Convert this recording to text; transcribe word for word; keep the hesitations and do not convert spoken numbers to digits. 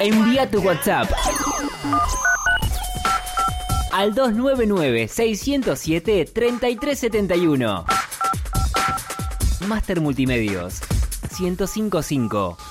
Envía tu WhatsApp al dos nueve nueve, seis cero siete, tres tres siete uno. Master Multimedios ciento cinco punto cinco.